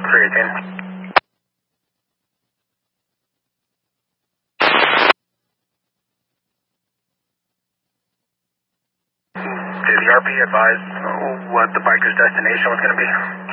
318. Did the RP advise what the biker's destination was going to be?